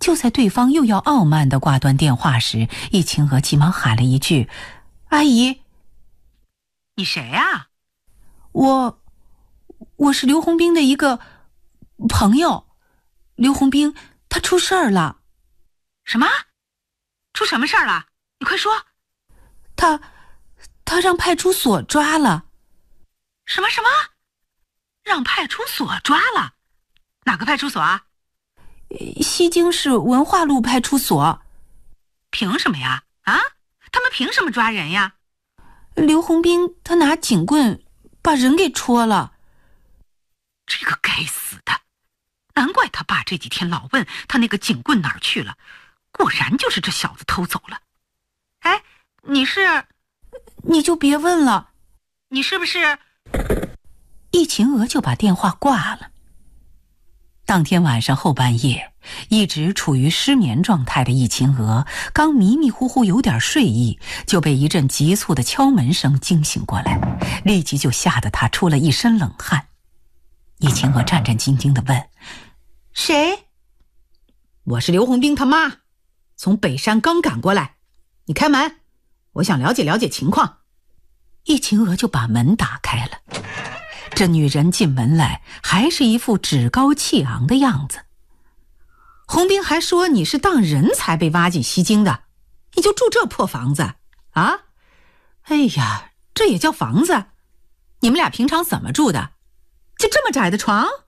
就在对方又要傲慢地挂断电话时，易晴娥急忙喊了一句：“阿姨。”“ 你谁呀？”“ 我是刘洪兵的一个朋友。刘洪兵他出事儿了。”“ 什么？出什么事儿了？你快说。”“ 他让派出所抓了。”“ 什么？让派出所抓了？哪个派出所啊？”“ 西京市文化路派出所。”“ 凭什么呀？啊？他们凭什么抓人呀？”“ 刘洪兵他拿警棍把人给戳了。”“ 这个该死的，难怪他爸这几天老问他那个警棍哪儿去了，果然就是这小子偷走了。哎， 你就别问了。 你是不是？” 易晴娥就把电话挂了。当天晚上后半夜，一直处于失眠状态的易晴娥刚迷迷糊糊有点睡意，就被一阵急促的敲门声惊醒过来，立即就吓得她出了一身冷汗。易晴娥战战兢兢地问：“谁？”“ 我是刘洪兵他妈，从北山刚赶过来，你开门，我想了解了解情况。” 易晴娥就把门打开了。这女人进门来还是一副趾高气昂的样子。 “洪兵还说你是当人才被挖进西京的，你就住这破房子啊？哎呀，这也叫房子？你们俩平常怎么住的？就这么窄的床？”